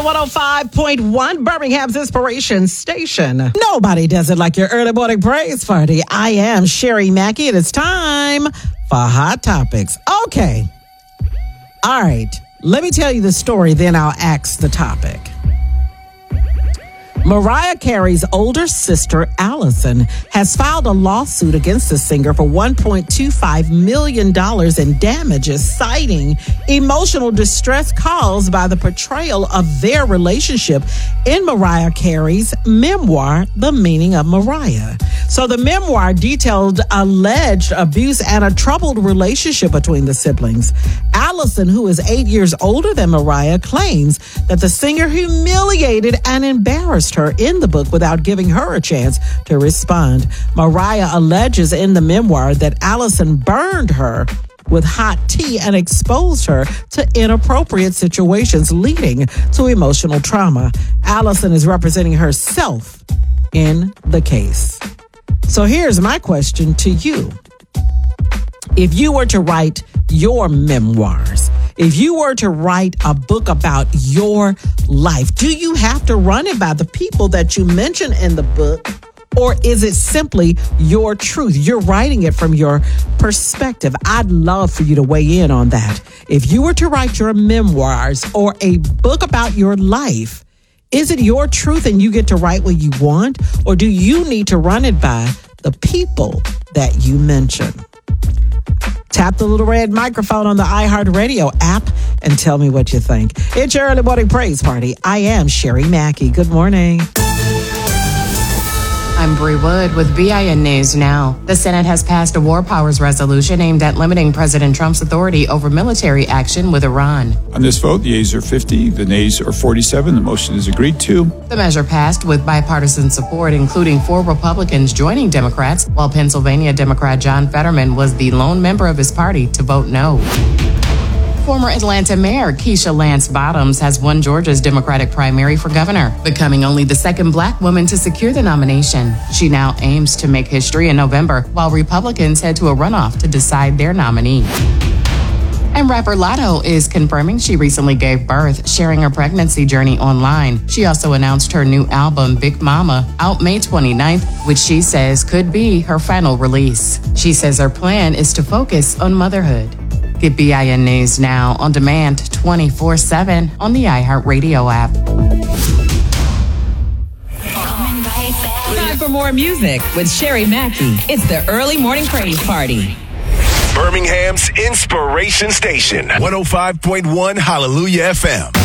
105.1, Birmingham's Inspiration Station. Nobody does it like your early morning praise party. I am Sherry Mackey, and it's time for Hot Topics. Okay. All right. Let me tell you the story, then I'll ask the topic. Mariah Carey's older sister, Allison, has filed a lawsuit against the singer for $1.25 million in damages, citing emotional distress caused by the portrayal of their relationship in Mariah Carey's memoir, The Meaning of Mariah. So the memoir detailed alleged abuse and a troubled relationship between the siblings. Allison, who is 8 years older than Mariah, claims that the singer humiliated and embarrassed her in the book without giving her a chance to respond. Mariah alleges in the memoir that Allison burned her with hot tea and exposed her to inappropriate situations, leading to emotional trauma. Allison is representing herself in the case. So here's my question to you. If you were to write your memoirs, if you were to write a book about your life, do you have to run it by the people that you mention in the book? Or is it simply your truth? You're writing it from your perspective. I'd love for you to weigh in on that. If you were to write your memoirs or a book about your life, is it your truth and you get to write what you want? Or do you need to run it by the people that you mention? Tap the little red microphone on the iHeartRadio app and tell me what you think. It's your early morning praise party. I am Sherry Mackey. Good morning. I'm Bree Wood with BIN News Now. The Senate has passed a war powers resolution aimed at limiting President Trump's authority over military action with Iran. On this vote, the yeas are 50, the nays are 47. The motion is agreed to. The measure passed with bipartisan support, including 4 Republicans joining Democrats, while Pennsylvania Democrat John Fetterman was the lone member of his party to vote no. Former Atlanta Mayor Keisha Lance Bottoms has won Georgia's Democratic primary for governor, becoming only the second black woman to secure the nomination. She now aims to make history in November, while Republicans head to a runoff to decide their nominee. And rapper Latto is confirming she recently gave birth, sharing her pregnancy journey online. She also announced her new album, Big Mama, out May 29th, which she says could be her final release. She says her plan is to focus on motherhood. Get BIN News Now on demand 24/7 on the iHeartRadio app. Time for more music with Sherry Mackey. It's the early morning praise party. Birmingham's Inspiration Station, 105.1 Hallelujah FM.